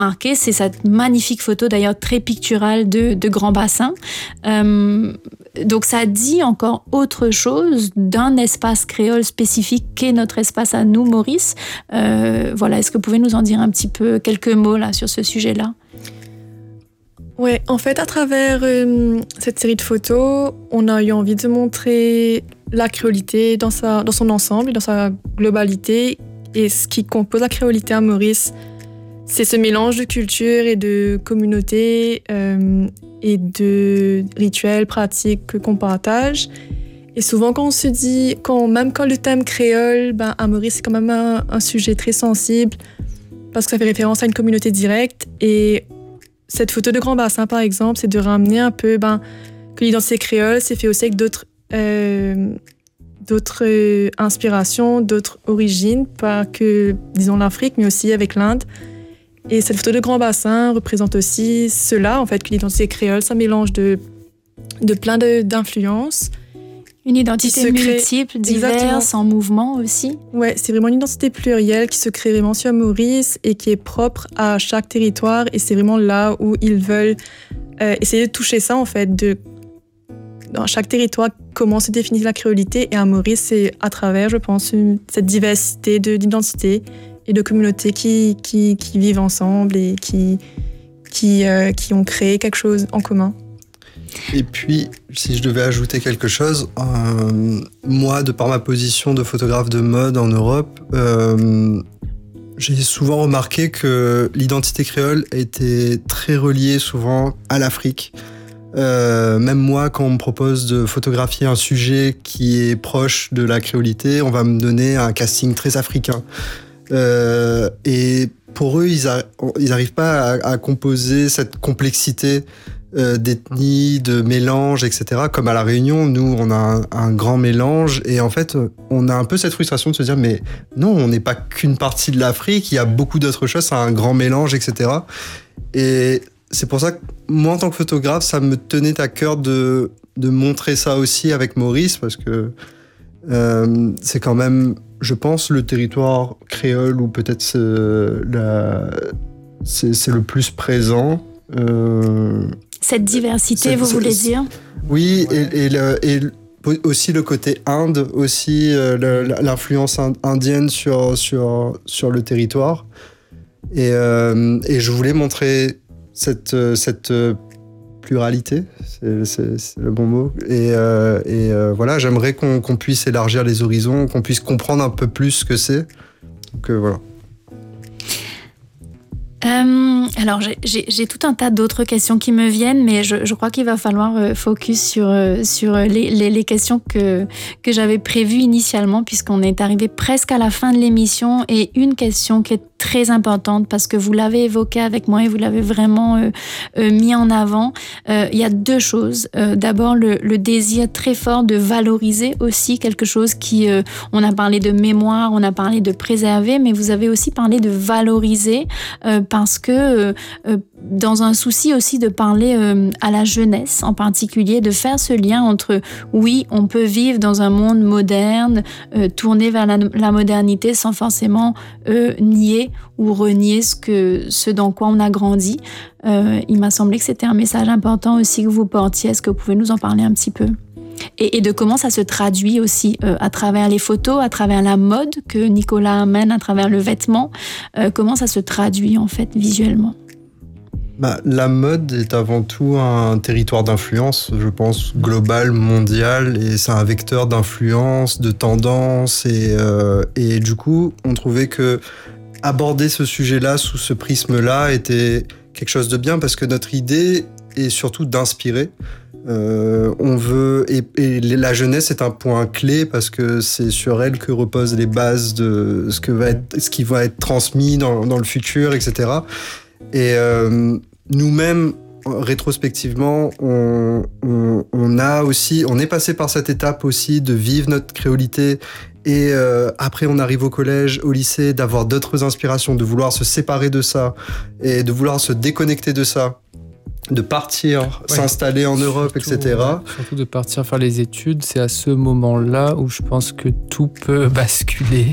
marqué, c'est cette magnifique photo, d'ailleurs très picturale de Grand Bassin. Donc ça dit encore autre chose d'un espace créole spécifique qu'est notre espace à nous, Maurice. Voilà, est-ce que vous pouvez nous en dire un petit peu quelques mots là, sur ce sujet-là? Oui, en fait, à travers cette série de photos, on a eu envie de montrer la créolité dans son ensemble, dans sa globalité. Et ce qui compose la créolité à Maurice, c'est ce mélange de culture et de communauté et de rituels, pratiques qu'on partage. Et souvent, quand on se dit, même quand le thème créole, à Maurice, c'est quand même un sujet très sensible parce que ça fait référence à une communauté directe. Et cette photo de Grand Bassin, par exemple, c'est de ramener un peu que l'identité créole s'est fait aussi avec d'autres inspirations, d'autres origines, pas que, disons, l'Afrique, mais aussi avec l'Inde. Et cette photo de Grand Bassin représente aussi cela, en fait, que l'identité créole, c'est un mélange de plein d'influences. Une identité multiple, diverse, en mouvement aussi. Ouais, c'est vraiment une identité plurielle qui se crée vraiment sur Maurice et qui est propre à chaque territoire. Et c'est vraiment là où ils veulent essayer de toucher ça, en fait, dans chaque territoire, comment se définit la créolité. Et à Maurice, c'est à travers, je pense, cette diversité d'identités et de communautés qui vivent ensemble et qui ont créé quelque chose en commun. Et puis, si je devais ajouter quelque chose, moi, de par ma position de photographe de mode en Europe, j'ai souvent remarqué que l'identité créole était très reliée souvent à l'Afrique. Même moi, quand on me propose de photographier un sujet qui est proche de la créolité, on va me donner un casting très africain. Et pour eux, ils n'arrivent pas à composer cette complexité d'ethnie, de mélange, etc. Comme à La Réunion, nous, on a un grand mélange et en fait, on a un peu cette frustration de se dire mais non, on n'est pas qu'une partie de l'Afrique, il y a beaucoup d'autres choses, c'est un grand mélange, etc. Et c'est pour ça que moi, en tant que photographe, ça me tenait à cœur de montrer ça aussi avec Maurice parce que c'est quand même, je pense, le territoire créole où peut-être c'est le plus présent. Cette diversité, vous voulez dire? Oui, et aussi le côté Inde, aussi l'influence indienne sur le territoire. Et je voulais montrer cette pluralité, c'est le bon mot. Et voilà, j'aimerais qu'on puisse élargir les horizons, qu'on puisse comprendre un peu plus ce que c'est. Donc voilà. Alors j'ai tout un tas d'autres questions qui me viennent, mais je crois qu'il va falloir focus sur les questions que j'avais prévues initialement, puisqu'on est arrivé presque à la fin de l'émission, et une question qui est très importante parce que vous l'avez évoqué avec moi et vous l'avez vraiment mis en avant. Il y a deux choses. D'abord, le désir très fort de valoriser aussi quelque chose qui... on a parlé de mémoire, on a parlé de préserver, mais vous avez aussi parlé de valoriser parce que dans un souci aussi de parler à la jeunesse en particulier, de faire ce lien entre, oui, on peut vivre dans un monde moderne, tourné vers la modernité sans forcément nier ou renier ce dans quoi on a grandi. Il m'a semblé que c'était un message important aussi que vous portiez. Est-ce que vous pouvez nous en parler un petit peu ? Et de comment ça se traduit aussi à travers les photos, à travers la mode que Nicolas amène, à travers le vêtement. Comment ça se traduit en fait visuellement ? La mode est avant tout un territoire d'influence, je pense, global, mondial, et c'est un vecteur d'influence, de tendance, et du coup, on trouvait que aborder ce sujet-là sous ce prisme-là était quelque chose de bien, parce que notre idée est surtout d'inspirer. On veut, et la jeunesse est un point clé, parce que c'est sur elle que reposent les bases de ce qui va être transmis dans le futur, etc. Et nous-mêmes, rétrospectivement, on est passé par cette étape aussi de vivre notre créolité, et après on arrive au collège, au lycée, d'avoir d'autres inspirations, de vouloir se séparer de ça et de vouloir se déconnecter de ça, de partir, s'installer en Europe, etc. Surtout de partir faire les études, c'est à ce moment-là où je pense que tout peut basculer.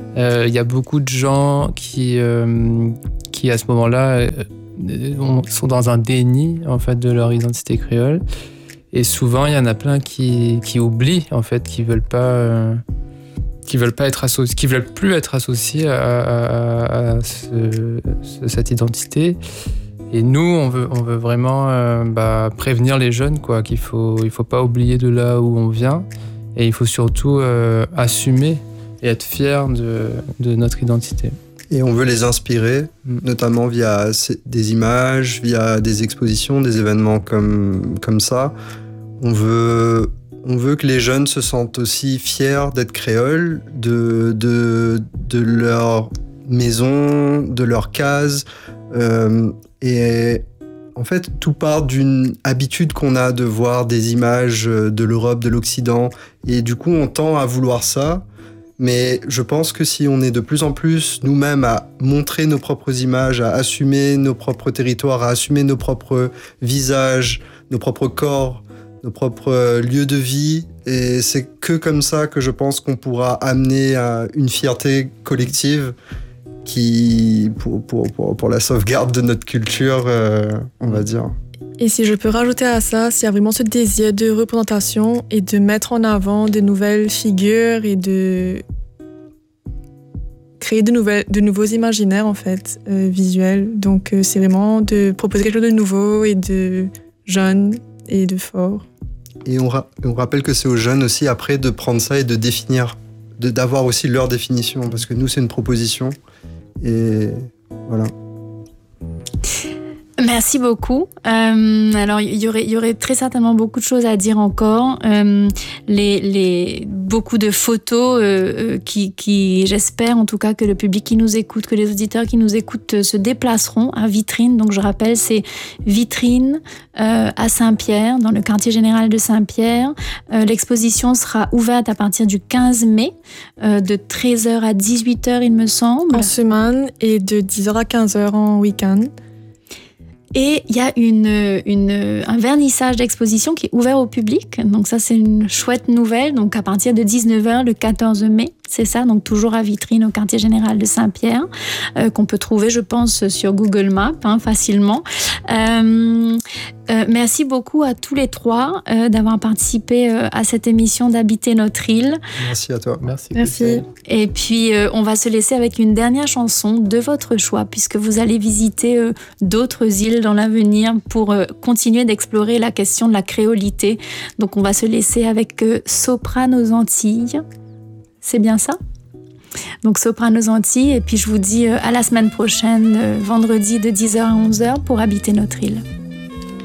Il y a beaucoup de gens qui à ce moment-là, sont dans un déni en fait de leur identité créole. Et souvent, il y en a plein qui oublient en fait, qui veulent pas être associés, qui veulent plus être associés à cette identité. Et nous, on veut vraiment prévenir les jeunes, quoi, qu'il faut pas oublier de là où on vient, et il faut surtout assumer et être fier de notre identité. Et on veut les inspirer, notamment via des images, via des expositions, des événements comme ça. On veut que les jeunes se sentent aussi fiers d'être créoles, de leur maison, de leur case. Et en fait, tout part d'une habitude qu'on a de voir des images de l'Europe, de l'Occident. Et du coup, on tend à vouloir ça. Mais je pense que si on est de plus en plus nous-mêmes à montrer nos propres images, à assumer nos propres territoires, à assumer nos propres visages, nos propres corps, nos propres lieux de vie, et c'est que comme ça que je pense qu'on pourra amener à une fierté collective qui, pour la sauvegarde de notre culture, on va dire. Et si je peux rajouter à ça, s'il y a vraiment ce désir de représentation et de mettre en avant de nouvelles figures et de créer de nouveaux imaginaires en fait, visuels. Donc c'est vraiment de proposer quelque chose de nouveau et de jeune et de fort. Et on rappelle que c'est aux jeunes aussi après de prendre ça et de définir, d'avoir aussi leur définition, parce que nous c'est une proposition et voilà. Merci beaucoup. Alors, il y aurait très certainement beaucoup de choses à dire encore. Beaucoup de photos qui, j'espère en tout cas que le public qui nous écoute, que les auditeurs qui nous écoutent se déplaceront à Vitrine. Donc, je rappelle, c'est Vitrine à Saint-Pierre, dans le quartier général de Saint-Pierre. L'exposition sera ouverte à partir du 15 mai, de 13h à 18h, il me semble. En semaine et de 10h à 15h en week-end. Et il y a un vernissage d'exposition qui est ouvert au public. Donc ça, c'est une chouette nouvelle. Donc à partir de 19h le 14 mai, c'est ça. Donc toujours à Vitrine, au quartier général de Saint-Pierre, qu'on peut trouver, je pense, sur Google Maps, facilement. Merci beaucoup à tous les trois d'avoir participé à cette émission d'Habiter notre île. Merci à toi. Merci. Et puis, on va se laisser avec une dernière chanson de votre choix, puisque vous allez visiter d'autres îles dans l'avenir pour continuer d'explorer la question de la créolité. Donc, on va se laisser avec Sopranos Antilles. C'est bien ça ? Donc, Sopranos Antilles. Et puis, je vous dis à la semaine prochaine, vendredi de 10h à 11h pour Habiter notre île.